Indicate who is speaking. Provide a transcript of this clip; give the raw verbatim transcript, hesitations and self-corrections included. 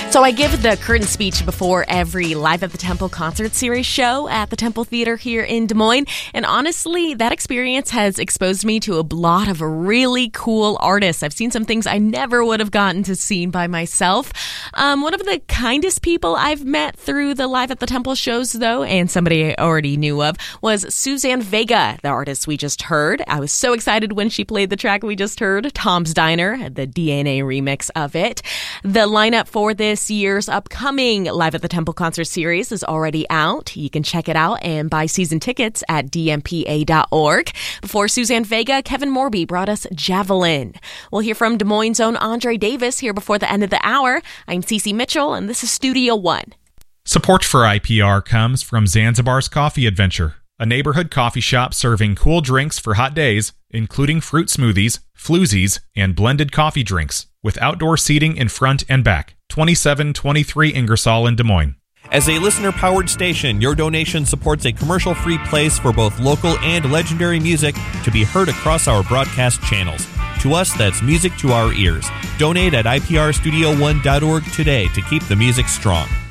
Speaker 1: So I give the curtain speech before every Live at the Temple concert series show at the Temple Theater here in Des Moines. And honestly, that experience has exposed me to a lot of really cool artists. I've seen some things I never would have gotten to see by myself. Um, one of the kindest people I've met through the Live at the Temple shows, though, and somebody I already knew of, was Suzanne Vega, the artist we just heard. I was so excited when she played the track we just heard, Tom's Diner, the D N A remix of it. The lineup for this This year's upcoming Live at the Temple concert series is already out. You can check it out and buy season tickets at d m p a dot org. Before Suzanne Vega, Kevin Morby brought us Javelin. We'll hear from Des Moines' own Andre Davis here before the end of the hour. I'm Cece Mitchell, and this is Studio One.
Speaker 2: Support for I P R comes from Zanzibar's Coffee Adventure, a neighborhood coffee shop serving cool drinks for hot days, including fruit smoothies, floozies, and blended coffee drinks, with outdoor seating in front and back. twenty-seven twenty-three Ingersoll in Des Moines.
Speaker 3: As a listener-powered station, your donation supports a commercial-free place for both local and legendary music to be heard across our broadcast channels. To us, that's music to our ears. Donate at i p r studio one dot org today to keep the music strong.